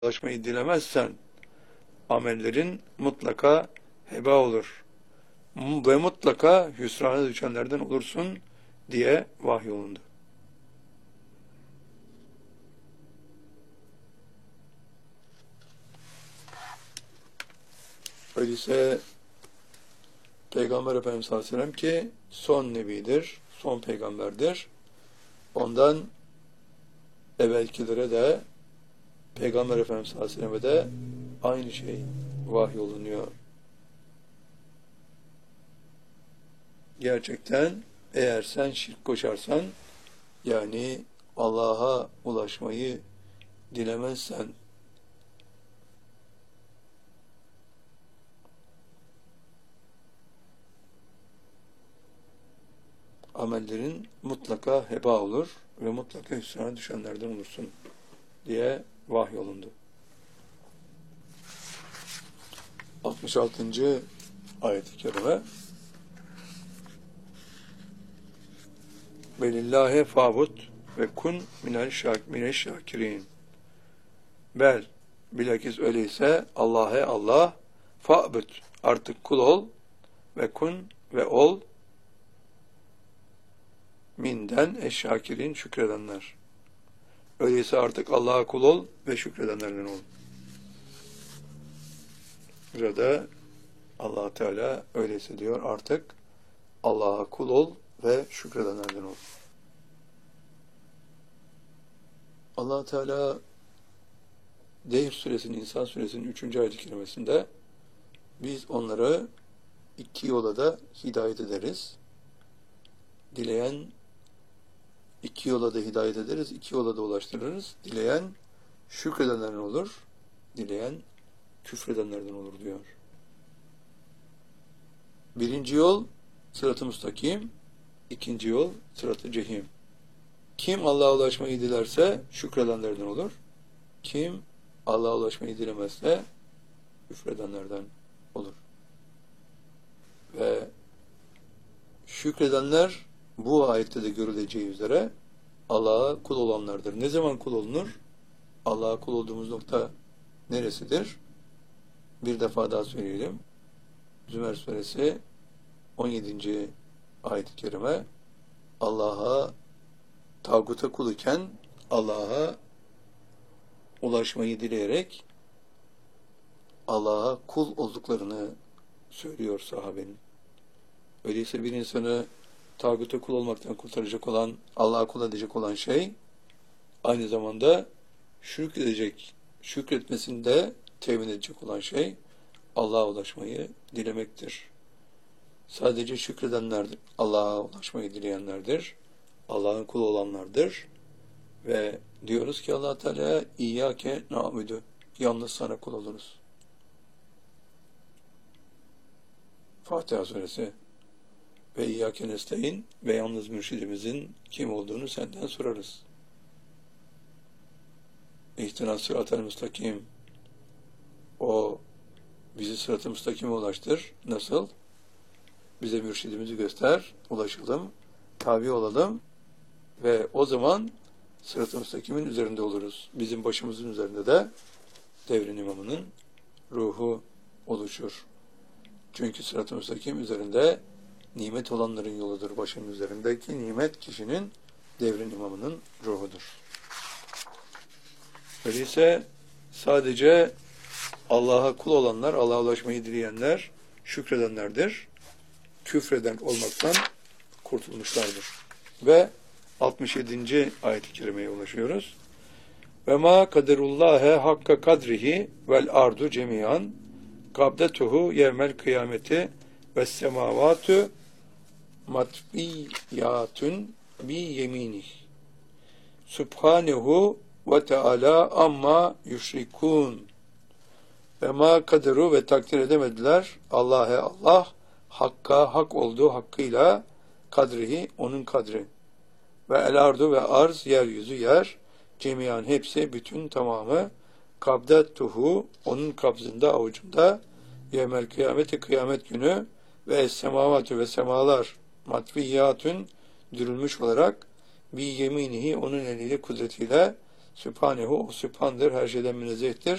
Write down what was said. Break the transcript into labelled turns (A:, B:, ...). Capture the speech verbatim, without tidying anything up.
A: ulaşmayı dilemezsen amellerin mutlaka heba olur ve mutlaka hüsrana düşenlerden olursun diye vahyolundu. Öyleyse Peygamber Efendimiz sallallahu aleyhi ve sellem ki son nebidir, son peygamberdir. Ondan evvelkilere de Peygamber Efendimiz sallallahu aleyhi ve selleme de aynı şey vahyolunuyor. Gerçekten eğer sen şirk koşarsan, yani Allah'a ulaşmayı dilemezsen, amellerin mutlaka heba olur ve mutlaka hüsrana düşenlerden olursun diye vahyolundu. altmış altıncı ayet-i kerime Velillahi fa'bud ve kun minel şakirin. Bel, bilakis öyleyse Allah'a Allah, fa'bud, artık kul ol ve kun ve ol minden eşşakirin, şükredenler. Öyleyse artık Allah'a kul ol ve şükredenlerden ol. Burada Allah Teala öyleyse diyor, artık Allah'a kul ol ve şükredenlerden ol. Allah Teala Deyh suresinin, İnsan suresinin üçüncü ayet-i kerimesinde biz onları iki yola da hidayet ederiz. Dileyen iki yola da hidayet ederiz, iki yola da ulaştırırız. Dileyen şükredenlerden olur, dileyen küfredenlerden olur diyor. Birinci yol sırat-ı müstakim, ikinci yol sırat-ı cehim. Kim Allah'a ulaşmayı dilerse şükredenlerden olur. Kim Allah'a ulaşmayı dilemezse küfredenlerden olur. Ve şükredenler bu ayette de görüleceği üzere Allah'a kul olanlardır. Ne zaman kul olunur? Allah'a kul olduğumuz nokta neresidir? Bir defa daha söyleyelim. Zümer suresi on yedinci ayet-i kerime Allah'a tağuta kul iken Allah'a ulaşmayı dileyerek Allah'a kul olduklarını söylüyor sahabenin. Öyleyse bir insanı tağuta kul olmaktan kurtaracak olan, Allah'a kul edecek olan şey, aynı zamanda şükredecek, şükretmesinde temin edecek olan şey, Allah'a ulaşmayı dilemektir. Sadece şükredenler Allah'a ulaşmayı dileyenlerdir. Allah'ın kulu olanlardır. Ve diyoruz ki Allah Teala İyyâke na'budu, yalnız sana kul oluruz. Fatiha suresi. Ve İyyâke nestaîn, ve yalnız mürşidimizin kim olduğunu senden sorarız. İhtinas sırat-ı müstakim, o bizi sırat-ı müstakime ulaştır. Nasıl? Bize mürşidimizi göster, ulaşalım, tabi olalım ve o zaman sırat-ı müstakimin üzerinde oluruz. Bizim başımızın üzerinde de devrin imamının ruhu oluşur. Çünkü sırat-ı müstakim üzerinde nimet olanların yoludur. Başının üzerindeki nimet kişinin devrin imamının ruhudur. Öyleyse sadece Allah'a kul olanlar, Allah'a ulaşmayı dileyenler şükredenlerdir. Küfreden olmaktan kurtulmuşlardır. Ve altmış yedinci ayet-i kerimeye ulaşıyoruz. Ve ma kaderullâhe hakka kadrihi vel ardu cemiyan kabdetuhu yevmel kıyameti ve semavatu matbiyatun bi yeminih subhanehu ve teala amma yüşrikûn. Ve ma kaderu, ve takdir edemediler Allah'a Allah, hakka hak olduğu hakkıyla, kadrihi onun kadri, ve el ardu ve arz yeryüzü yer, cemiyan hepsi bütün tamamı, kabdetuhu onun kabzında avucunda, yevmel kıyameti kıyamet günü, ve semavatü ve semalar matviyatün dürülmüş olarak, bi yeminihi onun eliyle kudretiyle, Sübhanehu, o sübhandır, her şeyden münezzehtir.